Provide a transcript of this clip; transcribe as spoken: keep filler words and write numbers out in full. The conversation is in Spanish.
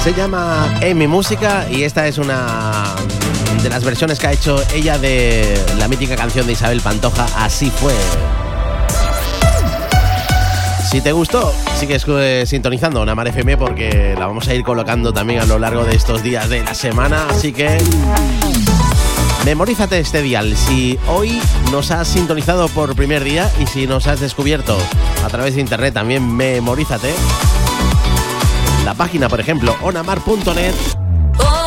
Se llama Amy Música y esta es una de las versiones que ha hecho ella de la mítica canción de Isabel Pantoja, Así Fue. Si te gustó, sigues eh, sintonizando Una Mar F M porque la vamos a ir colocando también a lo largo de estos días de la semana, así que memorízate este dial. Si hoy nos has sintonizado por primer día y si nos has descubierto a través de internet, también memorízate la página, por ejemplo, onamar punto net.